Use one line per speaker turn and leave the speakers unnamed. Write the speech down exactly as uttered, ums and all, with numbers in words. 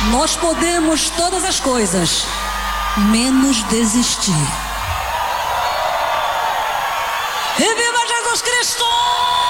Nós podemos todas as coisas, menos desistir. E viva Jesus Cristo!